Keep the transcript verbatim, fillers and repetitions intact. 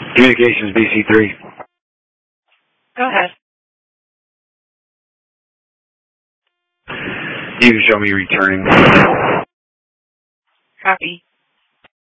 Communications B C three. Go ahead. You can show me returning. Copy.